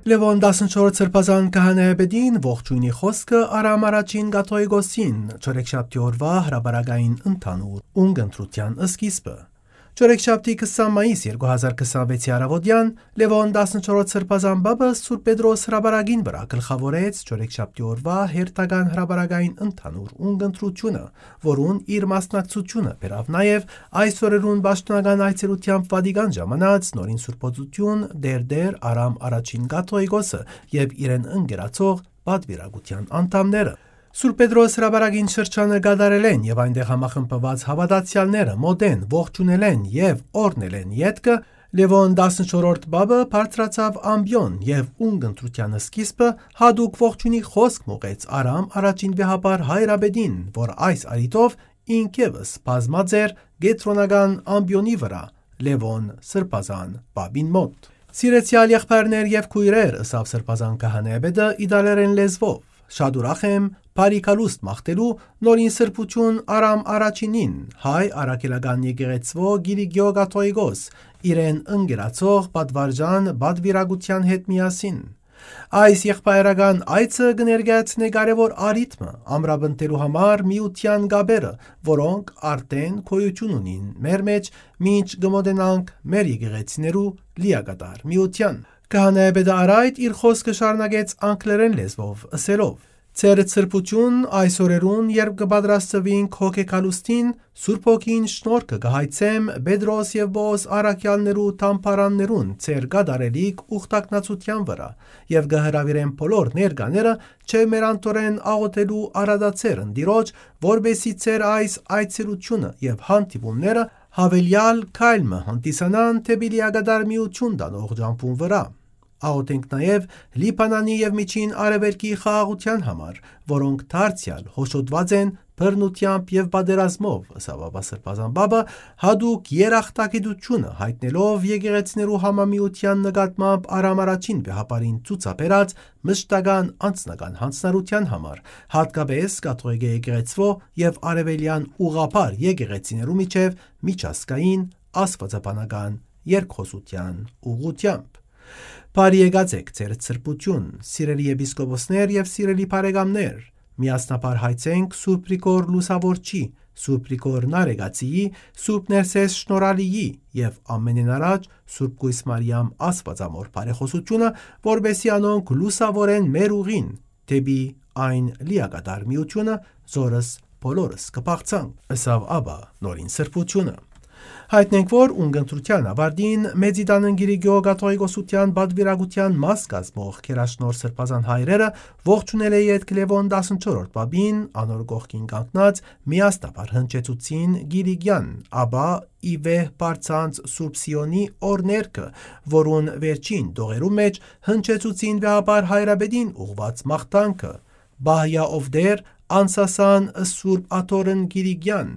Լևոն 14 սրբազան քահանայապետին ողջույնի խոսքը Արամ առաջին Գաթոյգոսին չորեքշաբթի օրվա հրաբարակային ընդհանուր ունգընտրության սկիզբը։ Չորեքշաբթի 20 մայիս 2026-ի առավոտյան Լևոն 14 սրբազան բաբը Սուրբ Պետրոս հրաբարակին վրա գլխավորեց չորեքշաբթի օրվա հերթական հրաբարակային ընդհանուր ունգընտրությունը, որուն իր մասնակցությունը բերավ նաև այս օրերուն պաշտոնական այցելությամբ Վատիկան ժամանած նորին սուրբոծություն Դեր Արամ առաջին Գաթոյգոսը եւ իրեն ընկերացող պատվիրակության անդամները։ Սուրբ Պետրոս հրաբարակին շրջանը գադարել են եւ այնտեղ համախմբված հավատացյալները մոտեն ողջունել են եւ օրհնել են ետքը Լևոն 14-րդ բաբը բարձրացավ ամբիոն եւ ունգընտրության սկիզբը հadouk ողջունի խոսք մողեց Արամ առաջին վեհապար հայրաբեդին, որ այս արիտով ինքևս բազմած էր գետրոնական ամբիոնի վրա Լևոն սրբազան բաբին մոտ։ Սիրեցյալ եղբայրներ եւ քույրեր, ըսավ սրբազան քահանայապետը իդալերեն լեզվով, շատ ուրախ եմ Փարիկալուստ մաղթելու նորին սրբություն Արամ առաջինին, հայ արաքելական եկեղեցվո Գիրիգիո Գաթոյգոս, իրեն ընկերացող պատվարժան պատվիրակության հետ միասին։ Այս եղբայրական այցը կներկայացնե կարևոր առիթմը ամրապնդելու համար միության գաբերը, որոնք արդեն գոյություն ունին մեր մեջ, մինչ կմոտենանք մեր եկեղեցիներու լիակատար միության։ Քահանայապետը արայդ իր խոսքը շարունակեց անգլերեն լեզվով, ըսելով. Ձեր սրբություն այս օրերուն, երբ կպատրաստվին հոգեկալուստին, Սուրբ Հոգին շնորհքը կհայցեմ Պետրոս եւ Բոս առաքյալներու թամփարաններուն ձեր գադարելիք ուխտակնացության վրա եւ կհրավիրեմ բոլոր ներկաները չէ մերանտորեն աղոթելու արադացեր ընդիրոջ, որբեսի ձեր այս այցելությունը եւ հանդիպումները հավելյալ քայլը հանդիսանան թեպի լիակատար միություն տանող ջամփուն վրա։ Աղոթենք նաև Լիբանանի եւ Միջին Արևելքի խաղաղության համար, որոնք դարձյալ հոշոտված են բռնությամբ եւ պատերազմով, ըսավ սրբազան բաբը հadouk երախտագիտությունը հայտնելով եկեղեցիներու համամիության նկատմամբ Արամ առաջին վեհապարին ցուցաբերած մշտական անձնական հանձնարարության համար, հատկապես կաթողիկ եկեղեցվո եւ արևելյան ուղղափառ եկեղեցիներու միջև միջազգային աստվածաբանական երկխոսության ուղղությամբ։ Բարի եկացեք ձեր սրբություն, սիրելի եպիսկոպոսներ եւ սիրելի բարեկամներ, միասնաբար հայցենք Սուրբ Գրիգոր Լուսավորչի, Սուրբ Գրիգոր Նարեգացիի, Սուրբ Ներսես Շնորհալիի եւ ամենեն առաջ Սուրբ Կույս Մարիամ Աստվածամոր բարեխոսությունը, որբեսի անոնք լուսավորեն մեր ուղին, դեպի այն լիակատար միությունը, զորս բոլորս կփախցանք, ըսավ Աբա նորին սրբությունը։ Հայտնենք, որ ունգընտրության ավարտին Մեծիդանն Գիրիգիո Գաթոյգոսության պատվիրակության մաս կազմող Քերաշնոր սրբազան հայրերը ողջունել է ետք Լևոն 14-րդ բաբին, անոր կողքին կանգնած միասնաբար հնչեցուցին Գիրիգյան, աբա ի վեհ բարձանց Սուրբ Սիոնի օրներքը, որուն վերջին դողերու մեջ հնչեցուցին վեհապար հայրաբեդին ուղված մաղթանքը, Բահյա ով դեր անսասան Սուրբ Աթորն Գիրիգյան,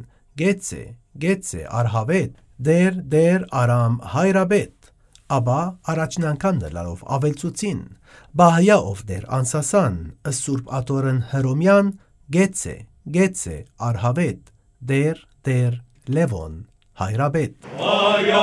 Գեցե արհավետ, դեր Արամ հայրաբետ, աբա առաջին անգամ լարով ավելցուցին, Բահյա ով դեր անսասան Սուրբ Աթորն Հռոմյան, Գեցե արհավետ, դեր Լևոն հայրաբետ։